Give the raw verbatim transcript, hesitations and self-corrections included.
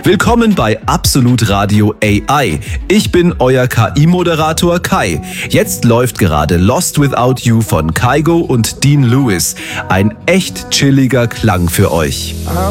Willkommen bei Absolut Radio A I. Ich bin euer K I-Moderator Kai. Jetzt läuft gerade Lost Without You von Kygo und Dean Lewis. Ein echt chilliger Klang für euch.